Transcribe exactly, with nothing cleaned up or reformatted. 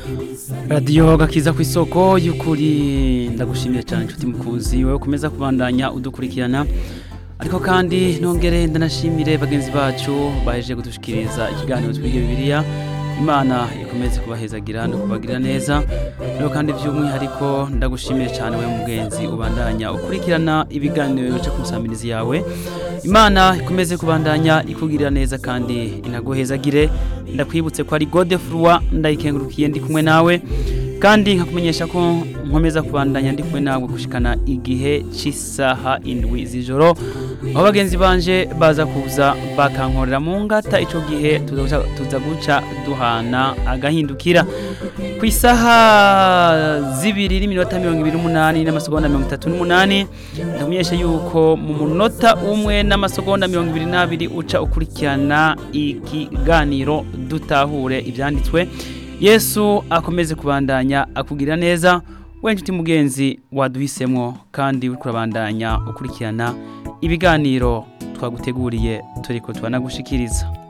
Radio gakiza ku isoko y'ukuri ndagushimiye cyane inshuti mukuzi wewe komeza kubandanya udukurikirana ariko kandi nongere ndanashimire bagenzi bacu baheje gutushikiriza ikiganiro twige Bibiliya Imana ikomeze kubahezagira no kubagira neza no kandi by'umwihariko ndagushimiye cyane we mugenzi ubandanya ukurikirana ibiganiro cyo kusamirizi yawe Imana ikomeze kubandanya ikugirira neza kandi inaguhezagire ndakwibutse ko ari Godefroid ndayikengurukiye ndi kumwe nawe kandi nkakumenyesha ko nkomeza kubandanya ndi kumwe nawe gushikana igihe cy'isaha indwi z'ijoro aho bagenzi banje baza kuza bakankorera mu ngata ico gihe tuza tuza guca duhana agahindukira ku isaha zibiri n'iminota mirongo ibiri n'umunani n'amasegonda mirongo itatu n'umunani ndakumenyesha yuko mu munota umwe n'amasegonda mirongo ibiri n'abiri uca ukurikirana ikiganiro dutahure ibyanditswe Yesu akomeze kubandanya akugira neza wenje uti mugenzi waduhisemo kandi uri kurabandanya ukurikirana ibiganiro twaguteguriye turiko twanagushikiriza